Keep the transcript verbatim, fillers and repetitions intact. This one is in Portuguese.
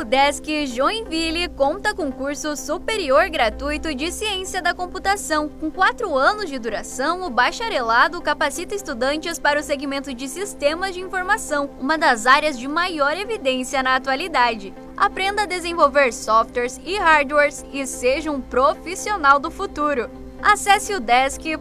UDESC Joinville conta com curso superior gratuito de Ciência da Computação. Com quatro anos de duração, o bacharelado capacita estudantes para o segmento de Sistemas de Informação, uma das áreas de maior evidência na atualidade. Aprenda a desenvolver softwares e hardwares e seja um profissional do futuro. Acesse udesc